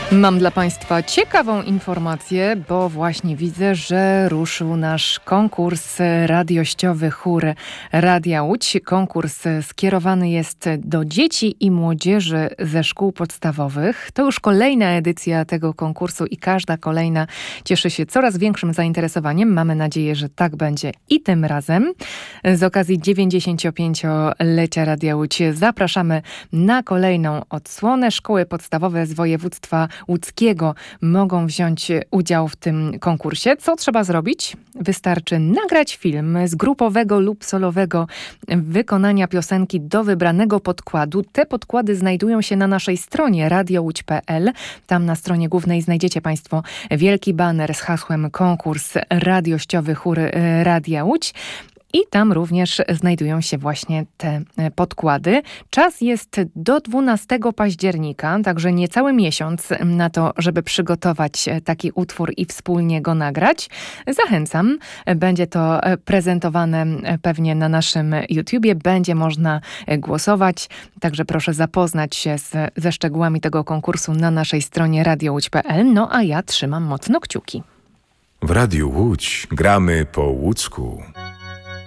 Mam dla Państwa ciekawą informację, bo właśnie widzę, że ruszył nasz konkurs radiościowy Chór Radia Łódź. Konkurs skierowany jest do dzieci i młodzieży ze szkół podstawowych. To już kolejna edycja tego konkursu i każda kolejna cieszy się coraz większym zainteresowaniem. Mamy nadzieję, że tak będzie i tym razem. Z okazji 95-lecia Radia Łódź zapraszamy na kolejną odsłonę. Szkoły podstawowe z województwa łódzkiego mogą wziąć udział w tym konkursie. Co trzeba zrobić? Wystarczy nagrać film z grupowego lub solowego wykonania piosenki do wybranego podkładu. Te podkłady znajdują się na naszej stronie radiołódź.pl. Tam na stronie głównej znajdziecie Państwo wielki baner z hasłem konkurs radiościowy Chór Radia Łódź. I tam również znajdują się właśnie te podkłady. Czas jest do 12 października, także niecały miesiąc na to, żeby przygotować taki utwór i wspólnie go nagrać. Zachęcam. Będzie to prezentowane pewnie na naszym YouTubie. Będzie można głosować. Także proszę zapoznać się ze szczegółami tego konkursu na naszej stronie radiołódź.pl. No a ja trzymam mocno kciuki. W Radiu Łódź gramy po łódzku.